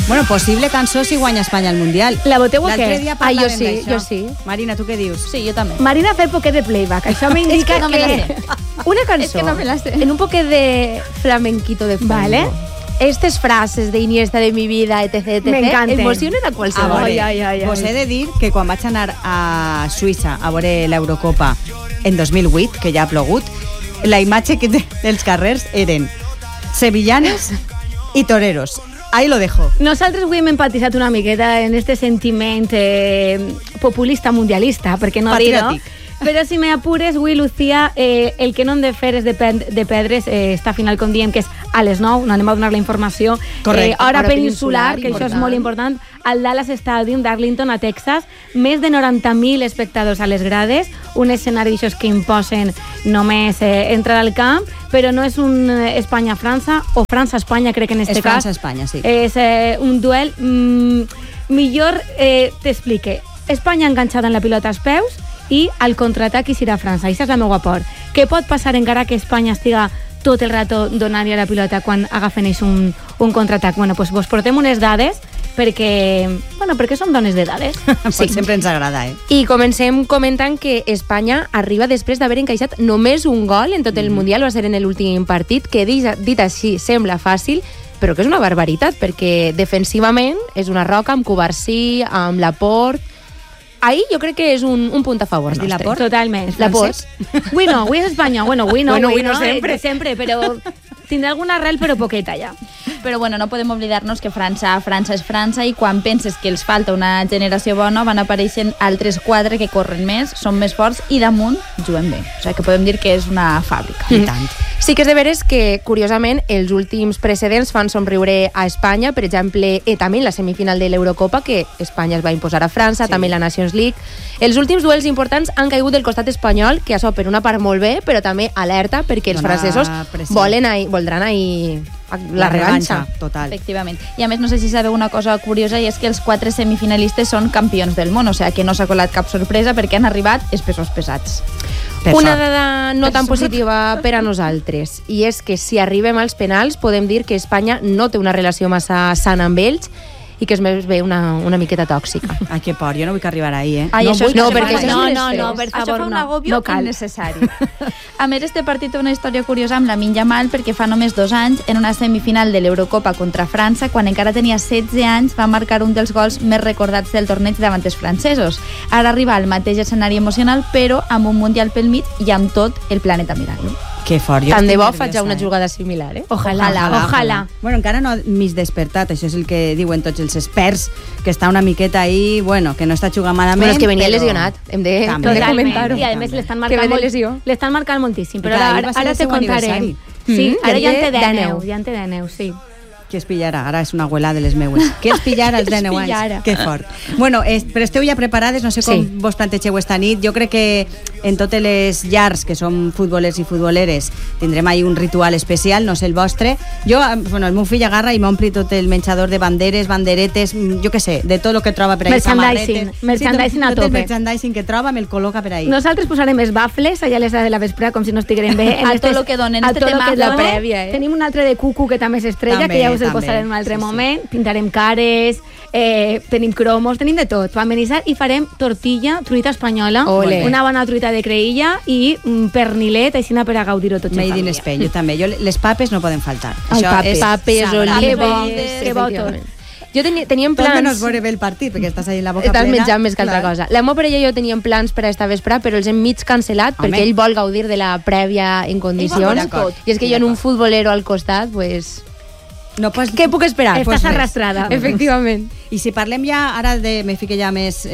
Bueno, possible cançó si guanya Espanya al Mundial. La voteu o L'altre què? dia parlàvem Jo sí, d'això. jo sí. Marina, tu què dius? Sí, jo també. Marina fa el poquet de playback. Això m'indica que no me la sé. Una cançó. Es que no me la sé. En un poquet de flamenquito de fondo. Vale. Estas frases de Iniesta de mi vida, etc, etc, M'encanten. emocionen a qualsevol. Vos he de dir que quan vaig anar a Suïssa a veure l'Eurocopa en 2008, que ja ha plogut, la imatge que dels carrers eren sevillanes i toreros. Ahí lo dejo. Nosaltres avui hem empatitzat una miqueta en este sentiment populista mundialista, perquè no dir-ho. Patriòtic. Però si me apures, avui, Lucía, el que no hem de fer és de perdre's esta final, com diem, que és a les 9, no anem a donar la informació. Correcte. Hora Hora peninsular, peninsular, que això és important. molt important, al Dallas Stadium d'Arlington, a Texas, més de 90.000 espectadors a les grades, un escenari d'aixòs que imposen només entrar al camp, però no és un Espanya-França, o França-Espanya, crec que en este És cas. França-Espanya, sí. És un duel... millor t'explique. Espanya enganxada en la pilota als peus i al contraatac hi serà França. Això és la meva por. Què pot passar encara que Espanya estiga tot el rato donant-li a la pilota quan agafen un contraatac? Bueno, doncs vos portem unes dades perquè som dones de dades. Pues sempre ens agrada, I comencem comentant que Espanya arriba després d'haver encaixat només un gol en tot el Mundial, va ser en l'últim partit, que dit així sembla fàcil, però que és una barbaritat, perquè defensivament és una roca amb Cubarsí, amb Laporte. Ahí jo crec que és un punt a favor Has dit nostre. Laporte? Totalment. Laporte. Avui no, avui és Espanya. Bueno, avui no, sempre. sempre, però tindrà alguna arrel, però poqueta ja. Però bueno, no podem oblidar-nos que França és França i quan penses que els falta una generació bona van apareixent altres 4 que corren més, són més forts i damunt juguen bé. O sigui que podem dir que és una fàbrica. I tant. Sí que és de veres que, curiosament, els últims precedents fan somriure a Espanya, per exemple, també en la semifinal de l'Eurocopa, que Espanya es va imposar a França, també en la Nations League. Els últims duels importants han caigut del costat espanyol, que això per una part molt bé, però també alerta, perquè els francesos voldran ahir la revanxa. Total. Efectivament. I a més, no sé si sabeu una cosa curiosa, i és que els 4 semifinalistes són campions del món, o sigui que no s'ha colat cap sorpresa perquè han arribat els pesos pesats. Una dada no tan positiva per a nosaltres, i és que si arribem als penals podem dir que Espanya no té una relació massa sana amb ells i que és més bé una miqueta tòxica. Ai, que por, jo no vull que arribar ahí, Ai, no això vull és no, que perquè això això és no, un per Això favor, fa un no. agobio No cal. innecessari. A més, este partit té una història curiosa amb Lamine Yamal, perquè fa només 2 anys, en una semifinal de l'Eurocopa contra França, quan encara tenia 16 anys, va marcar un dels gols més recordats del torneig davant els francesos. Ara arriba al mateix escenari emocional, però amb un Mundial pel mig i amb tot el planeta mirant-lo. Que fort. Tant de bo faig una jugada similar, Ojalà. Bueno, encara no m'he despertat, això és el que diuen tots els experts, que està una miqueta ahí, bueno, que no està jugant malament. Bueno, és que venia però... lesionat, hem de Totalment. comentar-ho. I a més l'estan Que ve marcant, de lesió. l'estan marcant moltíssim, però Clar, ahir va ser ara el te seu contaré. aniversari. Sí, ara ja en té de 10, neu. ja en té 10, sí. Qui es pillarà? Ara és una abuela de les meues. Qui es pillarà als 19 anys? Que fort. Bueno, però esteu ja preparades, no sé com vos plantegeu esta nit. Jo crec que en totes les llars que som futbolers i futboleres tindrem ahí un ritual especial, no sé el vostre. Jo, bueno, el meu fill agarra i m'ompli tot el menjador de banderes, banderetes, jo què sé, de tot el que troba per ahí. Merchandising a tot tope. el merchandising que troba me'l col·loca per ahí. Nosaltres posarem els bafles allà a les de la vespre, com si no estiguem bé. A tot lo que donen, este tema la prèvia, Tenim un altre de cucu que també s'estrella, També, que ja us el també. posarem en un altre Sí, sí. moment. Pintarem cares, tenim cromos, tenim de tot. Vam amenitzar i farem tortilla, truita espanyola, Ole. una bona truita de creïlla i un pernilet, així per a gaudir-ho tots en Made in família. Spain, jo també. Les papes no poden faltar. Ai, Això és papes, sagrada. olives, Que bo tot. efectivament. Jo teníem Tot plans... menys veure bé el partit, perquè estàs ahí en la boca Estàs plena. menjant més que altra Clar. cosa. La meva parella i jo teníem plans per a esta vespre, però els hem mig cancel·lat Home. perquè ell vol gaudir de la prèvia en condicions. d'acord. I és que jo en un futbolero al costat, pues... No pots... Què puc esperar? Estàs Pues res. arrastrada. Efectivament. I si parlem ja, ara me fique ja més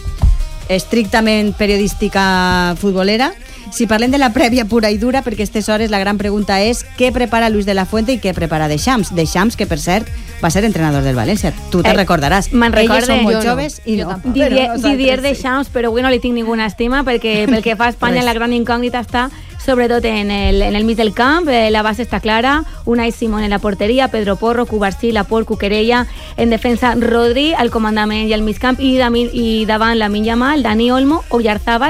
estrictament periodística futbolera, si parlem de la prèvia pura i dura, perquè a aquestes hores la gran pregunta és què prepara Luis de la Fuente i què prepara Deschamps. Deschamps, que per cert va ser entrenador del València. Tu te'n recordaràs. me'n recorde, Ells són jo molt no. joves i no. Didier Deschamps, però avui no li tinc ninguna estima perquè pel que fa a Espanya la gran incògnita està sobretot en el mig del camp. La base està clara, Unai Simón en la porteria, Pedro Porro, Cubarsí, Laporte, Cuquerella, en defensa Rodri, al comandament i al mig camp, i davant Lamine Yamal, Dani Olmo, Oyarzabal,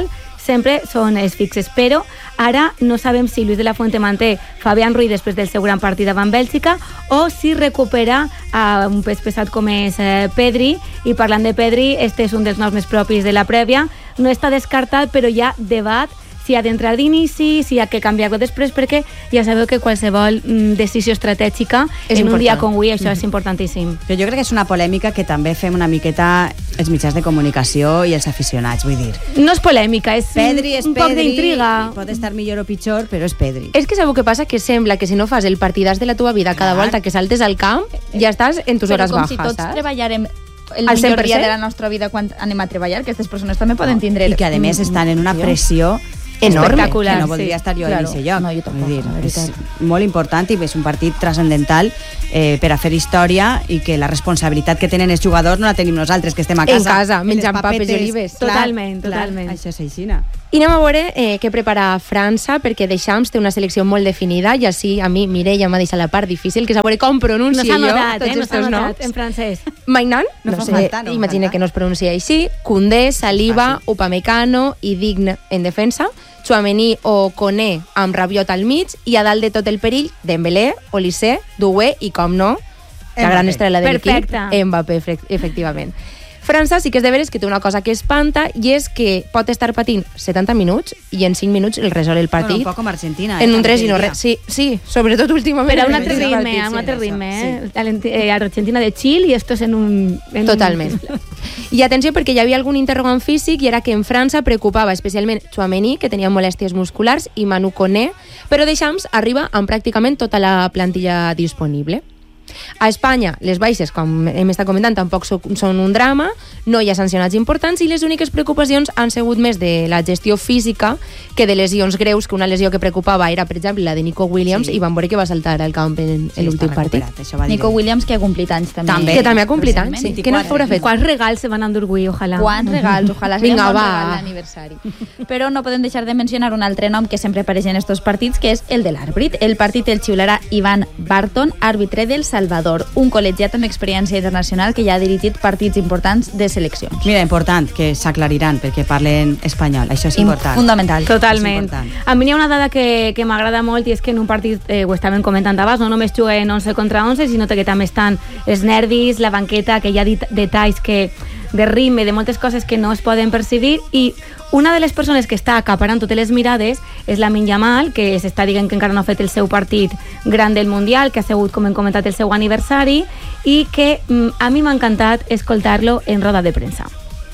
sempre són els fixes, però ara no sabem si Luis de la Fuente manté Fabián Ruiz després del seu gran partit davant Bèlgica o si recupera un pes pesat com és Pedri, i parlant de Pedri, este és un dels noms més propis de la prèvia, no està descartat però hi ha debat si ha d'entrar d'inici, si ha que canviar-lo després, perquè ja sabeu que qualsevol decisió estratègica en un dia com avui, això és importantíssim. Però jo crec que és una polèmica que també fem una miqueta els mitjans de comunicació i els aficionats, vull dir. No és polèmica, és Pedri, un poc d'intriga. Pot estar millor o pitjor, però és Pedri. És que sabeu què passa? Que sembla que si no fas el partidàs de la teva vida cada volta que saltes al camp, ja estàs en tus hores bajas. Però com si tots treballàrem el millor dia de la nostra vida quan anem a treballar, que aquestes persones també poden tindre... I que a més estan en una pressió enorme, espectacular, que no voldria estar jo en aquest lloc. No, jo tampoc, és molt important i és un partit transcendental per a fer història, i que la responsabilitat que tenen els jugadors no la tenim nosaltres, que estem a casa. En casa, menjant papes i olives. Totalment. Això és aixina. I anem a veure què prepara França, perquè Deschamps té una selecció molt definida, i així a mi Mireia m'ha deixat la part difícil, que és a veure com pronuncio jo tots estos noms. En francès. Maignan, no sé, imagina que no es pronuncia així, Koundé, Saliba, Upamecano i Digne en defensa, Tchouaméni o Koné amb Rabiot al mig, i a dalt de tot el perill, Dembélé, Olise, Doué i, com no, la gran estrella de l'equip, Mbappé, efectivament. França sí que és de veres que té una cosa que espanta, i és que pot estar patint 70 minuts i en 5 minuts el resol el partit. Bueno, un poc com Argentina. En un 3 i no res. Sí, sobretot últimament. Però a un altre ritme, Argentina de chill i esto es en un... Totalment. I atenció, perquè hi havia algun interrogant físic, i era que en França preocupava especialment Tchouaméni, que tenia molèsties musculars, i Manu Koné, però Deschamps arriba amb pràcticament tota la plantilla disponible. A Espanya, les baixes, com hem estat comentant, tampoc són un drama, no hi ha sancionats importants, i les úniques preocupacions han sigut més de la gestió física que de lesions greus, que una lesió que preocupava era, per exemple, la de Nico Williams, i vam veure que va saltar al camp en l'últim partit. Nico Williams, que ha complit anys també. Que també ha complit anys, sí. Què no haurà fet? Quants regals se van endur-guir, ojalà. Quants regals, ojalà. Vinga, va. L'aniversari. Però no podem deixar de mencionar un altre nom que sempre apareix en estos partits, que és el de l'àrbit. El partit el xiularà Ivan Barton, àrbitre del Salvador, un col·legiat amb experiència internacional que ja ha dirigit partits importants de seleccions. Mira, important, que s'aclariran perquè parlen espanyol, això és important. Fundamental. Totalment. A mi hi ha una dada que m'agrada molt, i és que en un partit, ho estàvem comentant abans, no només juguen 11 contra 11, sinó que també estan els nervis, la banqueta, que hi ha detalls de ritme, de moltes coses que no es poden percibir, i una de les persones que està acaparant totes les mirades és Lamine Yamal, que s'està dient que encara no ha fet el seu partit gran del Mundial, que ha sigut, com hem comentat, el seu aniversari, i que a mi m'ha encantat escoltar-lo en roda de premsa.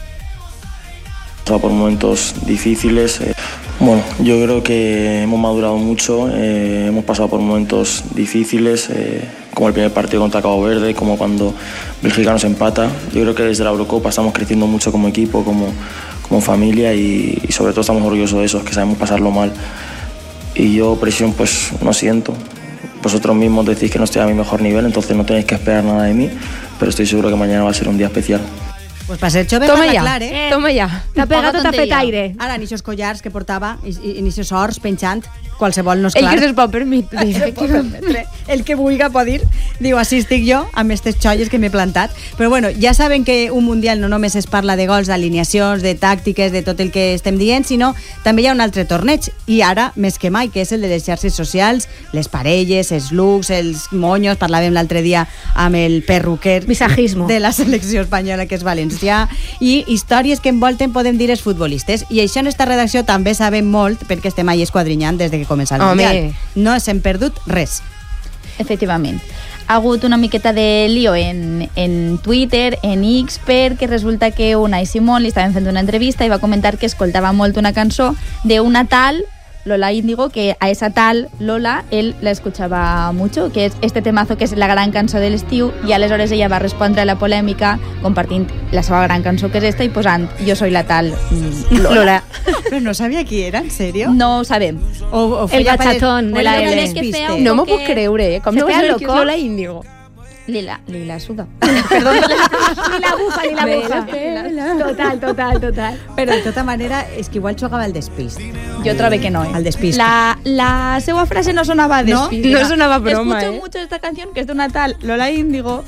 Por momentos difíciles. Bueno, yo creo que hemos madurado mucho, hemos pasado por momentos difíciles, como el primer partido contra Cabo Verde, como cuando Bélgica nos empata. Yo creo que desde la Eurocopa estamos creciendo mucho como equipo, como familia, y sobre todo estamos orgullosos de eso, que sabemos pasarlo mal. Y yo presión pues no siento. Vosotros mismos decís que no estoy a mi mejor nivel, entonces no tenéis que esperar nada de mí, pero estoy seguro que mañana va a ser un día especial. Pues per ser jove toma ja, clar, Toma ja. T'ha pegat o t'ha fet aire? Ara, en aquests collars que portava, en aquests ors penjant, qualsevol no és clar. El que se'ls pot permetre. El que vulga pot dir. Diu, així estic jo, amb aquestes xolles que m'he plantat. Però bueno, ja saben que un Mundial no només es parla de gols, d'alineacions, de tàctiques, de tot el que estem dient, sinó també hi ha un altre torneig, i ara més que mai, que és el de les xarxes socials, les parelles, els looks, els monyos. Parlàvem l'altre dia amb el perruquer Visajismo de la selecció espanyola, que és valencià, i històries que envolten, podem dir, els futbolistes. I això en esta redacció també sabem molt, perquè estem ahí esquadrinyant des de que comença el Mundial. No s'hem perdut res. Efectivament. Ha hagut una miqueta de lío en Twitter, en X, perquè resulta que Unai Simón li estaven fent una entrevista i va comentar que escoltava molt una cançó d'una tal Lola Índigo, que a esa tal Lola él la escuchaba mucho, que es este temazo que és la gran cançó de l'estiu, i aleshores ella va respondre a la polèmica compartint la seva gran cançó, que és esta, i posant jo soy la tal Lola. Però no sabia qui era, en sèrio? No ho sabem. El bachatón de la L. No m'ho puc creure, com no vas saber que és Lola Índigo? Lila Suda. Perdó, Lila Bufa. Total. Però de tota manera és que igual jugava al despist. Jo trobo que no. Al despist. La seva frase no sonava despist. No sonava broma, Escucho mucho esta canción, que es de una tal Lola Índigo,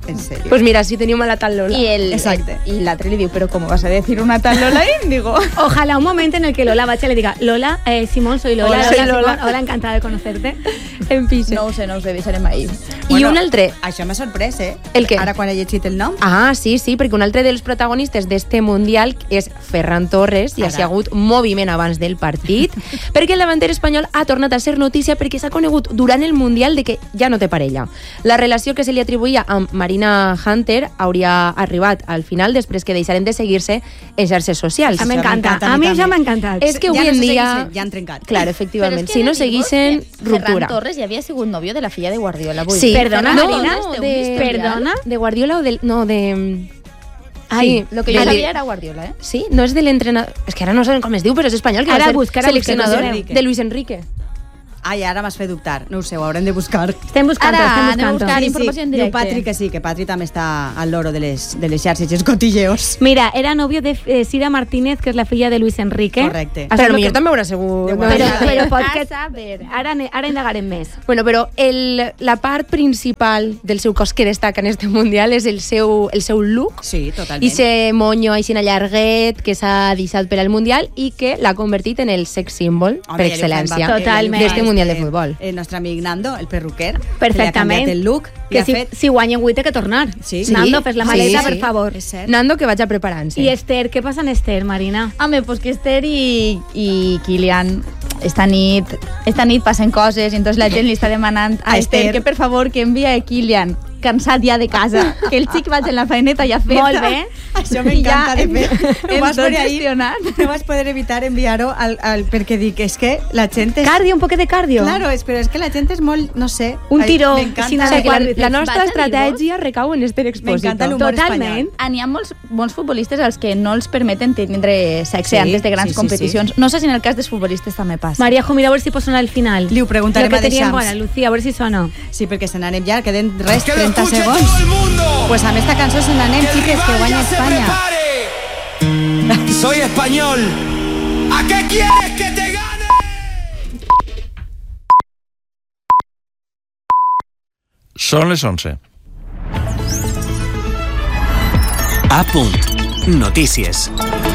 En serio. Pues mira, sí tenim a la tal Lola. Exacte. Y l'altre li diu, però com vas a decir una tal Lola Índigo? Ojalá un momento en el que Lola Bacha le diga, Lola, Simón, soy Lola. Hola, Lola, soy Lola. Simón, hola, encantada de conocerte. En piso. No ho sé, deixarem ahir. I un altre. Això m'ha sorprès, El què? Ara quan he llegit el nom. Ah, sí, perquè un altre dels protagonistes d'este Mundial és Ferran Torres, i ha hagut moviment abans del partit, perquè el davanter espanyol ha tornat a ser notícia perquè s'ha conegut durant el Mundial de que ja no té parella. La relació que se li atribuïa amb Marina Hunter hauria arribat al final després que deixaren de seguir-se en xarxes socials. M'encanta. A mi això m'ha encantat. És que avui en dia... Ja han trencat. Clar, efectivament. Si no seguissin, ruptura. Ferran Torres ja havia sigut nòvio de la filla de Guardiola. Sí. Perdona, Marina. Perdona? De Guardiola o del... No, de... Ai, lo que jo sabia era Guardiola, Sí, no és de l'entrenador... És que ara no sabem com es diu, però és espanyol, que ara va ser seleccionador de Luis Enrique. Ai, ara m'has fet dubtar. No ho sé, ho haurem de buscar. Estem buscant. Anem a buscar informació en directe. Diu Patri que sí, que Patri també està al loro de les xarxes, els cotilleos. Mira, era novio de Sira Martínez, que és la filla de Luis Enrique. Correcte. Però potser també haurà sigut... Però pot que... Ara indagarem més. Bueno, però la part principal del seu cos que destaca en este Mundial és el seu look. Sí, totalment. I ese moño així llarguet que s'ha deixat per al Mundial i que l'ha convertit en el sex symbol per excel·lència. Totalment. D'este Mundial de futbol. El nostre amic Nando, el perruquer, perfectament. Que li ha canviat el look. Que si guanyen avui té que tornar. Sí. Nando, fes la maleta, per favor. És cert. Nando, que vaig a preparant-se. I Esther, què passa en Esther, Marina? Home, pues que Esther i Kilian esta nit passen coses i entonces la gent li està demanant a Esther que per favor que envia a Kilian cansat ja de casa, que el xic vaig en la feineta ja feta. Molt bé. Això m'encanta de fer. Ho vas poder gestionar. No vas poder evitar enviar-ho perquè dic, és que la gent és... Cardio, un poquet de cardio. Claro, però és que la gent és molt, no sé... Un tiró. M'encanta. La nostra estratègia recau en Esther Expósito. M'encanta l'humor Totalment. N'hi ha molts futbolistes als que no els permeten tindre sexe antes de grans competicions. No sé si en el cas dels futbolistes també passa. María, mira a veure si pot sonar al final. Li ho preguntarem a Deixams. Bona, Lucía, a veure si sona. Sí, perquè se n'anem ja, queden res, 30 segons. Pues amb esta cançó se n'anem, xiques, que guanya Espanya. Soy español. ¿A qué quieres que te gane? Són les 11. A punt. Notícies.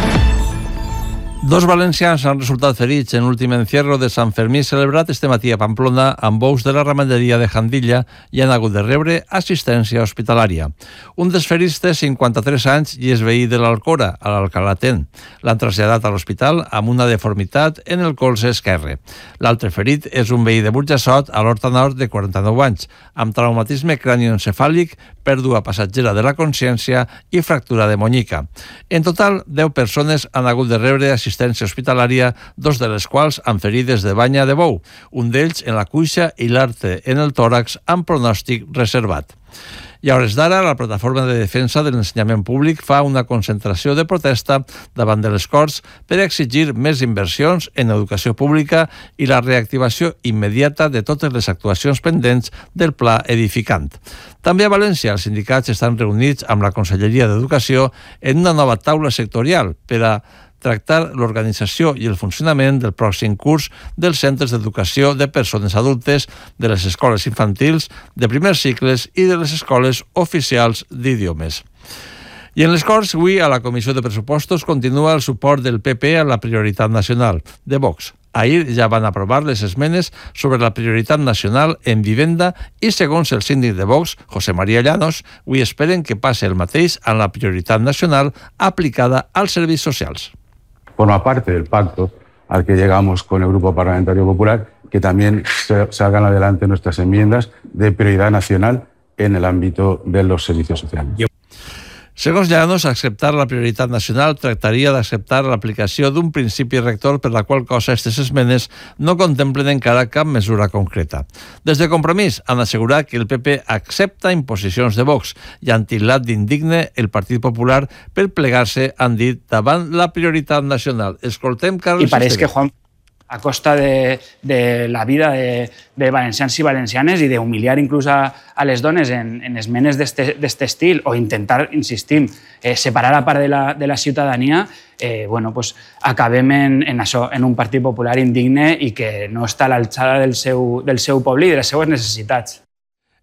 Dos valencians han resultat ferits en l'últim encierro de Sant Fermí celebrat este matí a Pamplona amb bous de la ramaderia de Jandilla i han hagut de rebre assistència hospitalària. Un dels ferits té 53 anys i és veí de l'Alcora, a l'Alcalatent. L'han traslladat a l'hospital amb una deformitat en el colze esquerre. L'altre ferit és un veí de Burjassot, a l'Horta Nord, de 49 anys, amb traumatisme cranioencefàlic, pèrdua passatgera de la consciència i fractura de monyica. En total, 10 persones han hagut de rebre assistència hospitalària, dos de les quals amb ferides de banya de bou, un d'ells en la cuixa i l'altre en el tòrax amb pronòstic reservat. I a hores d'ara, la Plataforma de Defensa de l'Ensenyament Públic fa una concentració de protesta davant de les Corts per exigir més inversions en educació pública i la reactivació immediata de totes les actuacions pendents del Pla Edificant. També a València, els sindicats estan reunits amb la Conselleria d'Educació en una nova taula sectorial per a tractar l'organització i el funcionament del pròxim curs dels centres d'educació de persones adultes, de les escoles infantils, de primers cicles i de les escoles oficials d'idiomes. I en les Corts, avui, a la Comissió de Pressupostos continua el suport del PP a la prioritat nacional de Vox. Ahir ja van aprovar les esmenes sobre la prioritat nacional en vivenda i, segons el síndic de Vox, José María Llanos, avui esperen que passi el mateix en la prioritat nacional aplicada als serveis socials. Forma parte del pacto al que llegamos con el Grupo Parlamentario Popular, que también salgan adelante nuestras enmiendas de prioridad nacional en el ámbito de los servicios sociales. Segons Llanos, acceptar la prioritat nacional tractaria d'acceptar l'aplicació d'un principi rector per la qual cosa aquestes esmenes no contemplen encara cap mesura concreta. Des de Compromís han assegurat que el PP accepta imposicions de Vox i han titllat d'indigne el Partit Popular per plegar-se, han dit, davant la prioritat nacional. Escoltem Carles I pareix que Juan, a costa de la vida de valencians i valencianes i d'humiliar inclús a les dones en esmenes d'este estil o intentar, insistim, separar a part de la ciutadania, pues acabem en això, en un Partit Popular indigne i que no està a l'alçada del seu poble i de les seues necessitats.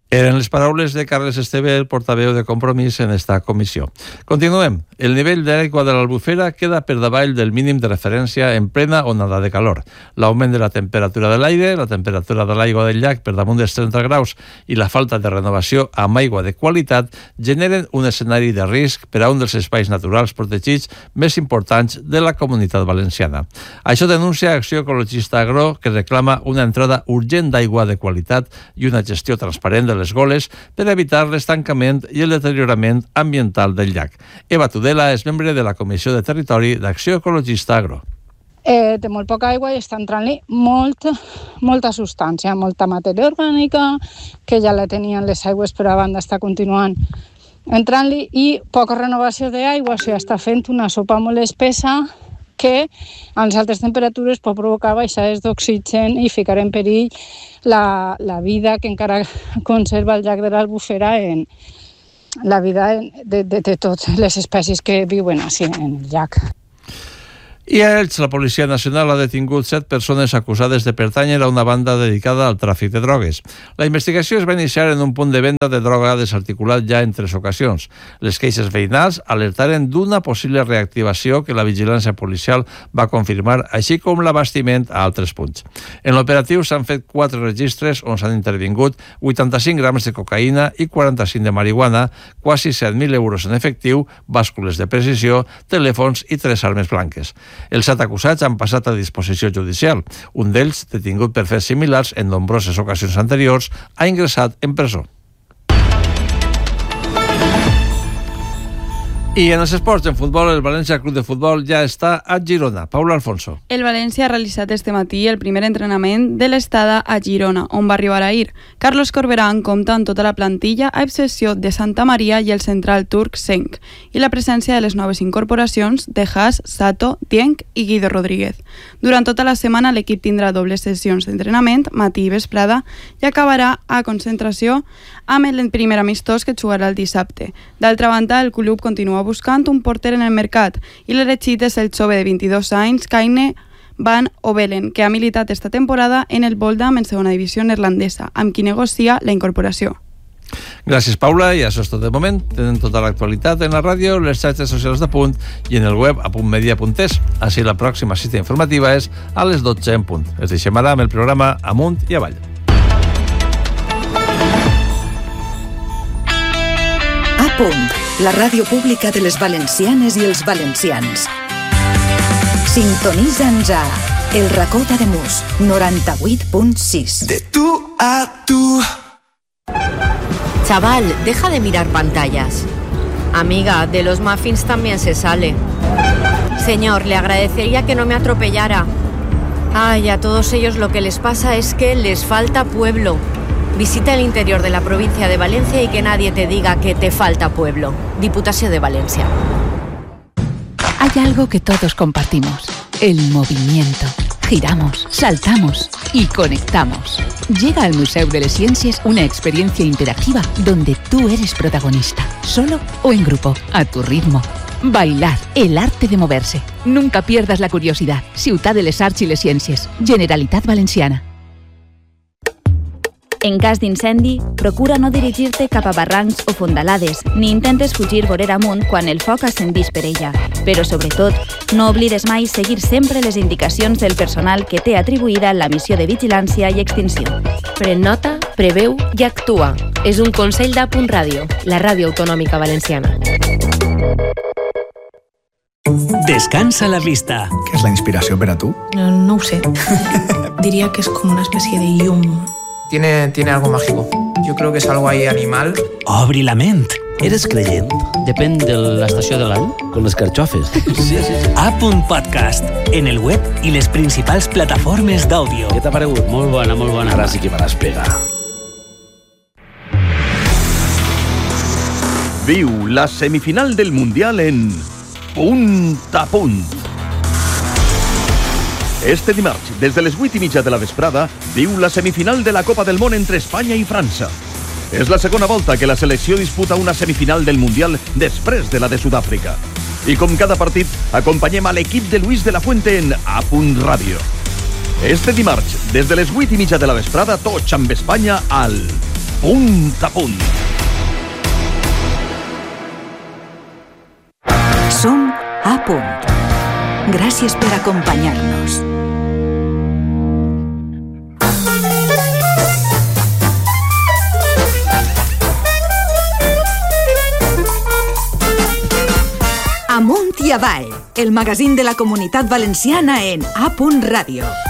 Eren les paraules de Carles Esteve, el portaveu de Compromís en esta comissió. Continuem. El nivell de l'aigua de l'Albufera queda per davall del mínim de referència en plena onada de calor. L'augment de la temperatura de l'aire, la temperatura de l'aigua del llac per damunt dels 30 graus i la falta de renovació amb aigua de qualitat generen un escenari de risc per a un dels espais naturals protegits més importants de la Comunitat Valenciana. Això denuncia Acció Ecologista Agro, que reclama una entrada urgent d'aigua de qualitat i una gestió transparent de les goles per evitar l'estancament i el deteriorament ambiental del llac. Eva Tudela és membre de la Comissió de Territori d'Acció Ecologista Agro. Té molt poca aigua i està entrant-li molta substància, molta matèria orgànica, que ja la tenien les aigües, però a banda està continuant entrant-li, i poca renovació d'aigua, o sigui, està fent una sopa molt espessa que a les altes temperatures pot provocar baixades d'oxigen i ficar en perill la vida que encara conserva el llac de l'Albufera, en la vida de totes les espècies que viuen així en el llac. I a Elx, la Policia Nacional ha detingut 7 persones acusades de pertànyer a una banda dedicada al tràfic de drogues. La investigació es va iniciar en un punt de venda de droga desarticulat ja en 3 ocasions. Les queixes veïnals alertaren d'una possible reactivació que la vigilància policial va confirmar, així com l'abastiment a altres punts. En l'operatiu s'han fet 4 registres on s'han intervingut 85 grams de cocaïna i 45 de marihuana, quasi 7.000 euros en efectiu, bàscules de precisió, telèfons i 3 armes blanques. Els 7 acusats han passat a disposició judicial. Un d'ells, detingut per fets similars en nombroses ocasions anteriors, ha ingressat en presó. I en els esports, en futbol, el València Club de Futbol ja està a Girona. Paula Alfonso. El València ha realitzat este matí el primer entrenament de l'estada a Girona, on va arribar ahir. Carlos Corberán compta amb tota la plantilla, a excepció de Santa Maria i el central turc Senk, i la presència de les noves incorporacions de Haas, Sato, Dieng i Guido Rodríguez. Durant tota la setmana l'equip tindrà dobles sessions d'entrenament, matí i vesprada, i acabarà a concentració amb el primer amistós que jugarà el dissabte. D'altra banda, el club continua buscant un porter en el mercat i l'elegit és el jove de 22 anys, Kaine Van Ovelen, que ha militat esta temporada en el Boldam en segona divisió neerlandesa, amb qui negocia la incorporació. Gràcies, Paula, i això és tot de moment. Tenen tota l'actualitat en la ràdio, les xarxes socials de Punt i en el web a puntmedia.es. Així la pròxima cita informativa és a les 12 en punt. Es deixem ara amb el programa Amunt i Avall. A Punt, la ràdio pública de les valencianes i els valencians. Sintonitza'ns a El Racó d'Ademús, 98.6. De tú a tú. Chaval, deja de mirar pantallas. Amiga, de los muffins también se sale. Señor, le agradecería que no me atropellara. Ay, a todos ellos lo que les pasa es que les falta pueblo. Visita el interior de la provincia de Valencia y que nadie te diga que te falta pueblo. Diputación de Valencia. Hay algo que todos compartimos: el movimiento. Giramos, saltamos y conectamos. Llega al Museu de les Ciències una experiencia interactiva donde tú eres protagonista, solo o en grupo, a tu ritmo. Bailar, el arte de moverse. Nunca pierdas la curiosidad. Ciutat de les Arts i les Ciències, Generalitat Valenciana. En cas d'incendi, procura no dirigir-te cap a barrancs o fondalades, ni intentes fugir vorera amunt quan el foc ascendís per ella. Però, sobretot, no oblides mai seguir sempre les indicacions del personal que té atribuïda la missió de vigilància i extinció. Pren nota, preveu i actua. És un consell d'A.Punt Ràdio, la ràdio autonòmica valenciana. Descansa la vista. ¿Qué es la inspiración para tú? No ho sé. Diría que es como una especie de yum. Tiene algo mágico. Yo creo que es algo ahí animal. Obri la ment. Eres creient? Depèn de l'estació de l'any. Con les carxofes. Sí. A.Punt Podcast. En el web i les principals plataformes d'àudio. Què t'ha paregut? Molt bona, molt bona. Ara sí que me l'has pegat. Viu la semifinal del Mundial en Punt a Punt. Este dimarts, des de les 8:30 de la vesprada, viu la semifinal de la Copa del Món entre Espanya i França. És la segona volta que la selecció disputa una semifinal del Mundial després de la de Sud-àfrica. I com cada partit, acompanyem a l'equip de Luis de la Fuente en A.Punt Ràdio. Este dimarts, des de les 8:30 de la vesprada, tots amb Espanya al Punt a Punt. Som a Punt. Gràcies per acompanyar-nos. Amunt i avall, el magazín de la Comunitat Valenciana en A. Ràdio.